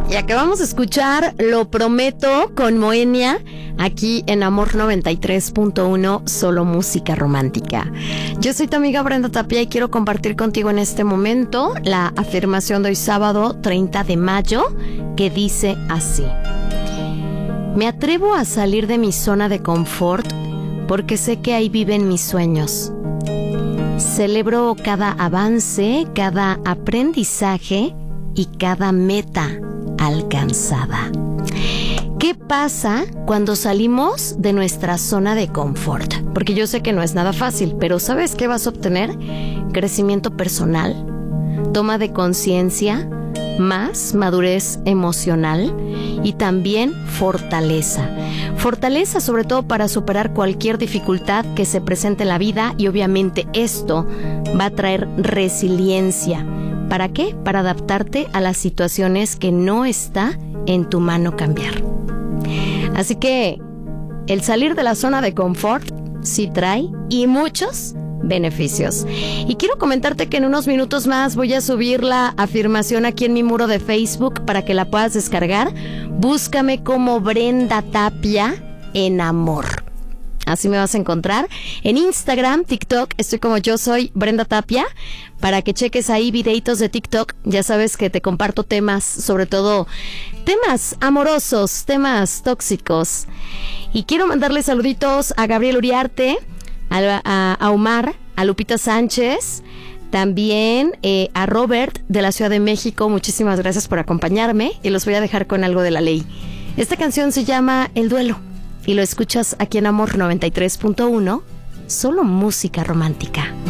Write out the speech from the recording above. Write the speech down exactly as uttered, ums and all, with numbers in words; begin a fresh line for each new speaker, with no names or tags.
Y acabamos de escuchar Lo Prometo con Moenia, aquí en Amor noventa y tres punto uno, solo música romántica. Yo soy tu amiga Brenda Tapia y quiero compartir contigo en este momento la afirmación de hoy sábado treinta de mayo, que dice así: me atrevo a salir de mi zona de confort porque sé que ahí viven mis sueños. Celebro cada avance, cada aprendizaje y cada meta alcanzada. ¿Qué pasa cuando salimos de nuestra zona de confort? Porque yo sé que no es nada fácil, pero ¿sabes qué vas a obtener? Crecimiento personal, toma de conciencia, más madurez emocional y también fortaleza. Fortaleza sobre todo para superar cualquier dificultad que se presente en la vida, y obviamente esto va a traer resiliencia. ¿Para qué? Para adaptarte a las situaciones que no está en tu mano cambiar. Así que el salir de la zona de confort sí trae, y muchos beneficios. Y quiero comentarte que en unos minutos más voy a subir la afirmación aquí en mi muro de Facebook para que la puedas descargar. Búscame como Brenda Tapia en Amor. Así me vas a encontrar. En Instagram, TikTok, estoy como Yo Soy Brenda Tapia, para que cheques ahí videitos de TikTok. Ya sabes que te comparto temas, sobre todo temas amorosos, temas tóxicos. Y quiero mandarle saluditos a Gabriel Uriarte, a, a, a Omar, a Lupita Sánchez, también eh, a Robert de la Ciudad de México. Muchísimas gracias por acompañarme, y los voy a dejar con algo de la ley. Esta canción se llama El Duelo, y lo escuchas aquí en Amor noventa y tres punto uno, solo música romántica.